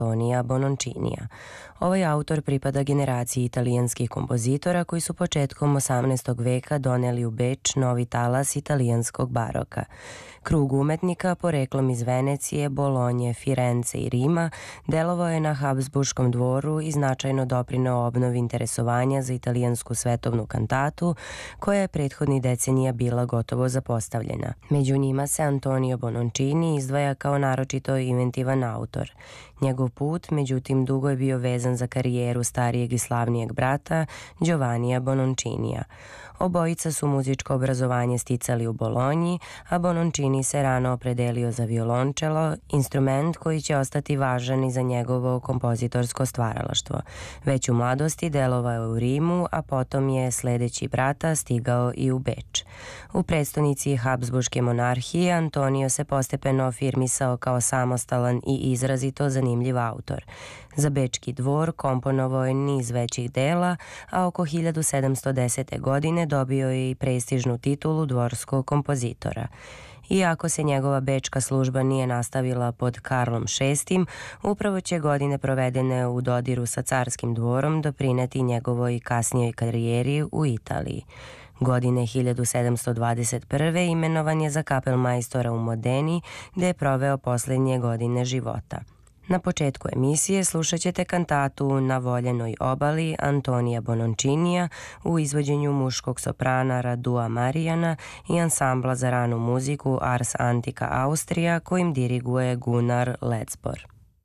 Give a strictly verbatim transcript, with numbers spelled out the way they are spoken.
Antonija Bononcinija. Ovaj autor pripada generaciji italijanskih kompozitora koji su početkom osamnaestog veka doneli u Beč novi talas italijanskog baroka. Krug umetnika, poreklom iz Venecije, Bolonje, Firence i Rima, delovao je na Habsburškom dvoru i značajno doprineo obnovi interesovanja za italijansku svetovnu kantatu, koja je prethodni decenija bila gotovo zapostavljena. Među njima se Antonio Bononcini izdvaja kao naročito inventivan autor. Njegov put, međutim, dugo je bio vezan za karijeru starijeg i slavnijeg brata Giovannija Bononcinija. Obojica su muzičko obrazovanje sticali u Bolonji, a Bononcini se rano opredelio za violončelo, instrument koji će ostati važan i za njegovo kompozitorsko stvaralaštvo. Već u mladosti delovao je u Rimu, a potom je sledeći brata stigao i u Beč. U prestonici Habsburške monarhije Antonio se postepeno afirmisao kao samostalan i izrazito zanimljiv autor. Za bečki dvor komponovao je niz većih dela, a oko hiljadu sedamsto desete. godine dobio je i prestižnu titulu dvorskog kompozitora. Iako se njegova bečka služba nije nastavila pod Karlom šestim, upravo će godine provedene u dodiru sa carskim dvorom doprineti njegovoj kasnijoj karijeri u Italiji. Godine hiljadu sedamsto dvadeset prve. imenovan je za kapelmajstora u Modeni, gde je proveo poslednje godine života. Na početku emisije slušat ćete kantatu Na voljenoj obali Antonija Bononcinija u izvođenju muškog soprana Radua Marijana i ansambla za ranu muziku Ars Antica Austrija kojim diriguje Gunnar Letzbor.